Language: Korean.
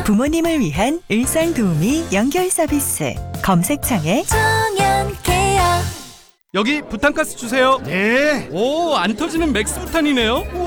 부모님을 위한 일상도우미 연결 서비스. 검색창에 청년케어. 여기 부탄가스 주세요. 네. 오, 안 터지는 맥스 부탄이네요.